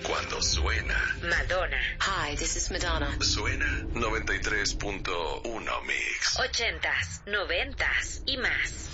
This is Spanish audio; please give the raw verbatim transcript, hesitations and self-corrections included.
Cuando suena Madonna. Hi, this is Madonna. Suena noventa y tres punto uno Mix. Ochentas, noventas y más.